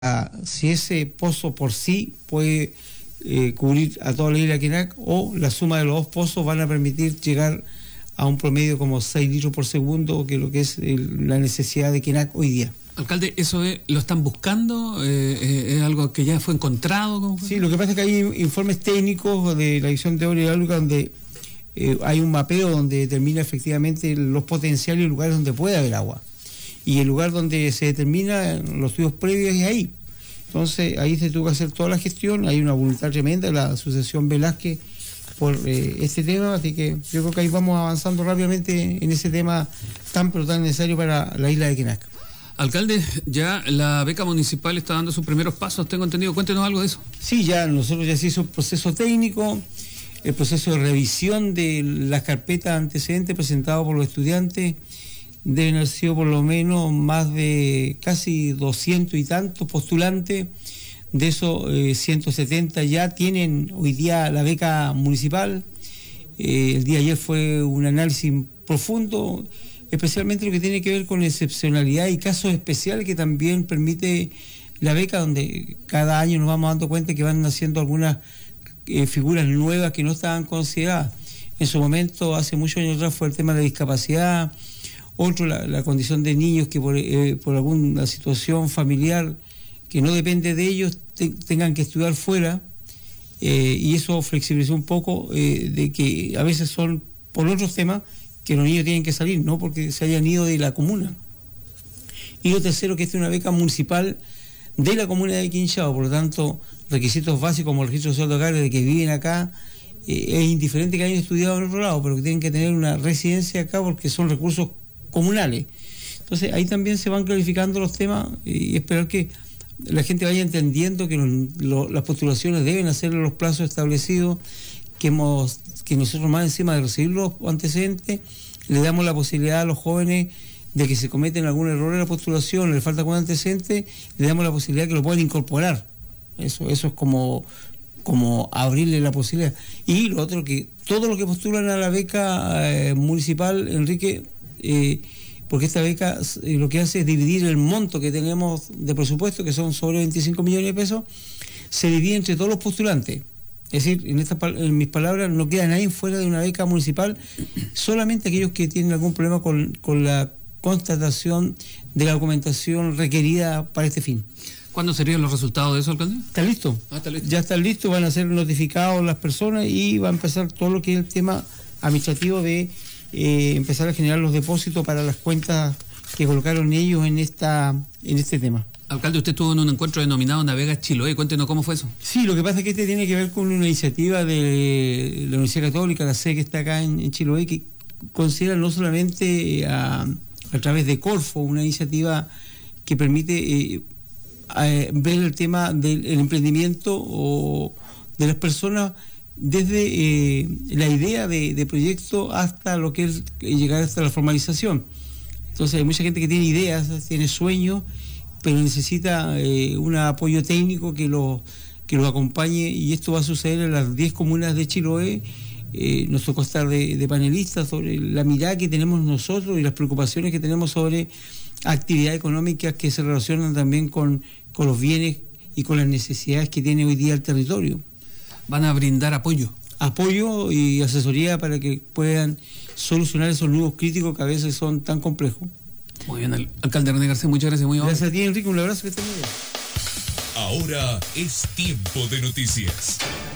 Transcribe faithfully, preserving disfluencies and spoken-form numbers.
a, si ese pozo por sí puede eh, cubrir a toda la isla de Quenac, o la suma de los dos pozos van a permitir llegar a un promedio como seis litros por segundo, que es lo que es el, la necesidad de Quenac hoy día. Alcalde, ¿eso es, lo están buscando? Eh, eh, ¿Es algo que ya fue encontrado? ¿Cómo fue? Sí, lo que pasa es que hay informes técnicos de la División de Obras Hidráulicas donde eh, hay un mapeo donde determina efectivamente los potenciales y lugares donde puede haber agua. Y el lugar donde se determina los estudios previos es ahí. Entonces ahí se tuvo que hacer toda la gestión, hay una voluntad tremenda de la Asociación Velázquez por eh, este tema, así que yo creo que ahí vamos avanzando rápidamente en ese tema tan pero tan necesario para la isla de Quenac. Alcalde, ya la beca municipal está dando sus primeros pasos, tengo entendido, cuéntenos algo de eso. Sí, ya nosotros ya se hizo el proceso técnico, el proceso de revisión de las carpetas antecedentes presentadas por los estudiantes. Deben haber sido por lo menos más de casi doscientos y tantos postulantes. De esos eh, ciento setenta ya tienen hoy día la beca municipal. Eh, el día de ayer fue un análisis profundo, especialmente lo que tiene que ver con excepcionalidad y casos especiales que también permite la beca, donde cada año nos vamos dando cuenta que van naciendo algunas eh, figuras nuevas que no estaban consideradas. En su momento, hace muchos años atrás, fue el tema de la discapacidad. Otro, la, la condición de niños que por, eh, por alguna situación familiar que no depende de ellos te, tengan que estudiar fuera, eh, y eso flexibilizó un poco eh, de que a veces son por otros temas que los niños tienen que salir, no porque se hayan ido de la comuna. Y lo tercero, que esta es una beca municipal de la comuna de Quinchao, por lo tanto, requisitos básicos como el registro social de hogares de que viven acá. Eh, es indiferente que hayan estudiado en otro lado, pero que tienen que tener una residencia acá porque son recursos comunales. Entonces ahí también se van clarificando los temas y esperar que la gente vaya entendiendo que los, lo, las postulaciones deben hacer los plazos establecidos, que hemos que nosotros más encima de recibir los antecedentes le damos la posibilidad a los jóvenes de que se cometen algún error en la postulación, le falta algún antecedente, le damos la posibilidad que lo puedan incorporar. Eso eso es como como abrirle la posibilidad. Y lo otro, que todos los que postulan a la beca eh, municipal, Enrique, Eh, porque esta beca eh, lo que hace es dividir el monto que tenemos de presupuesto, que son sobre veinticinco millones de pesos, se divide entre todos los postulantes. Es decir, en, esta, en mis palabras, no queda nadie fuera de una beca municipal, solamente aquellos que tienen algún problema con, con la constatación de la documentación requerida para este fin. ¿Cuándo serían los resultados de eso, alcalde? ¿Está listo? Ah, está listo. Ya están listos, van a ser notificados las personas y va a empezar todo lo que es el tema administrativo de Eh, empezar a generar los depósitos para las cuentas que colocaron ellos en esta en este tema. Alcalde, usted estuvo en un encuentro denominado Navega Chiloé, cuéntenos cómo fue eso. Sí, lo que pasa es que este tiene que ver con una iniciativa de la Universidad Católica, la sede que está acá en, en Chiloé, que considera no solamente a, a través de Corfo, una iniciativa que permite eh, a, ver el tema del el emprendimiento o de las personas desde eh, la idea de, de proyecto hasta lo que es llegar hasta la formalización. Entonces hay mucha gente que tiene ideas, tiene sueños, pero necesita eh, un apoyo técnico que lo que los acompañe, y esto va a suceder en las diez comunas de Chiloé. Eh, nos tocó estar de, de panelistas sobre la mirada que tenemos nosotros y las preocupaciones que tenemos sobre actividades económicas que se relacionan también con, con los bienes y con las necesidades que tiene hoy día el territorio. ¿Van a brindar apoyo? Apoyo y asesoría para que puedan solucionar esos nudos críticos que a veces son tan complejos. Muy bien, al alcalde René García, muchas gracias. Muy amable. Gracias a ti, Enrique, un abrazo, que estés muy bien. Ahora es tiempo de noticias.